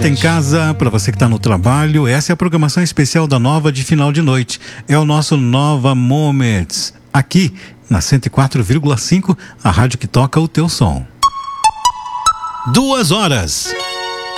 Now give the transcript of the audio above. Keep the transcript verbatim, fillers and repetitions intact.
tá em casa, para você que tá no trabalho, essa é a programação especial da Nova de final de noite. É o nosso Nova Moments, aqui na cento e quatro vírgula cinco, a rádio que toca o teu som. Duas horas.